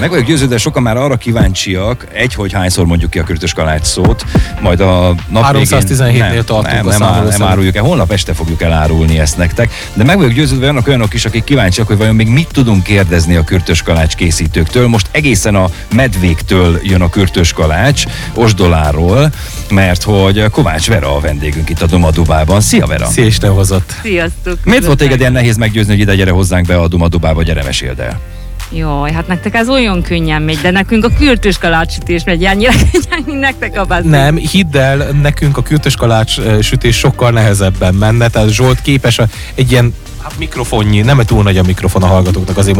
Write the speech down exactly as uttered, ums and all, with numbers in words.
Meg vagyok győződve, sokan már arra kíváncsiak, egy, hogy hányszor mondjuk ki a kürtös kalács szót, majd a nap háromszáztizenhétnél tartunk nem, a nem, számoló nem áruljuk el, holnap este fogjuk elárulni ezt nektek, de meg vagyok győződve, vannak olyanok is, akik kíváncsiak, hogy vajon még mit tudunk kérdezni a kürtös kalács készítőktől. Most egészen a medvéktől jön a kürtös kalács, Osdoláról, mert hogy Kovács Vera a vendégünk itt a Dumadubában. Szia, Vera! Szia, Isten hozott! Sziasztok! Miért volt téged ilyen nehéz meggyőzni, hogy ide gyere hozzánk be a Dumadubába, gyere, meséld el? Jaj, hát nektek ez olyan könnyen megy, de nekünk a kürtös kalácssütés megy annyira könnyen, mint nektek a bazdmeg. Nem, hidd el, nekünk a kürtös kalács sütés sokkal nehezebben menne, tehát Zsolt képes a, egy ilyen hát mikrofonnyi, nem túl nagy a mikrofon a hallgatóknak, azért